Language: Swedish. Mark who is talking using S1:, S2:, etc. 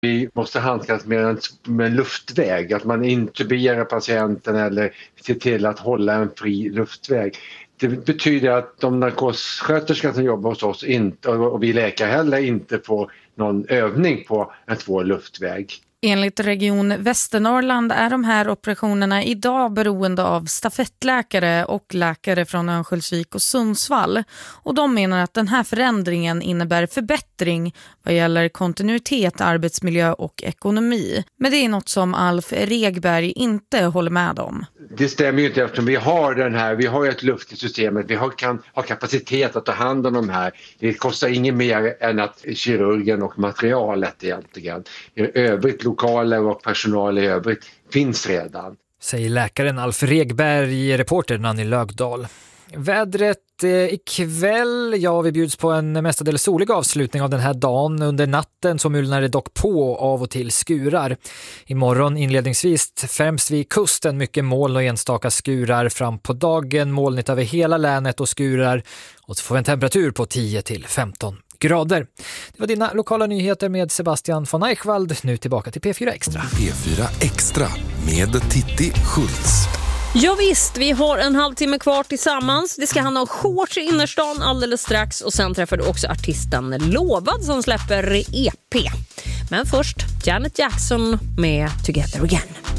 S1: Vi måste handskas med en luftväg, att man intuberar patienten eller ser till att hålla en fri luftväg. Det betyder att de narkossköterskor som jobbar hos oss inte, och vi läkare heller, inte får någon övning på att få luftväg.
S2: Enligt Region Västernorrland är de här operationerna idag beroende av stafettläkare och läkare från Örnsköldsvik och Sundsvall. Och de menar att den här förändringen innebär förbättring vad gäller kontinuitet, arbetsmiljö och ekonomi. Men det är något som Alf Regberg inte håller med om.
S1: Det stämmer ju inte, eftersom vi har ett luft i systemet, vi kan ha kapacitet att ta hand om de här. Det kostar inget mer än att kirurgen och materialet egentligen. I övrigt, lokaler och personal i övrigt finns redan.
S3: Säger läkaren Alf Regberg, reporter Nanny Lögdahl. Vädret ikväll, vi bjuds på en mestadels solig avslutning av den här dagen. Under natten så mulnar det dock på av och till skurar. Imorgon inledningsvis främst vid kusten mycket moln och enstaka skurar. Fram på dagen molnigt över hela länet och skurar. Och så får vi en temperatur på 10-15 grader. Det var dina lokala nyheter med Sebastian von Eichwald. Nu tillbaka till P4 Extra.
S4: P4 Extra med Titti Schultz.
S5: Ja visst, vi har en halvtimme kvar tillsammans. Det ska handla om shorts i innerstan alldeles strax. Och sen träffar du också artisten Lovad som släpper EP. Men först Janet Jackson med Together Again.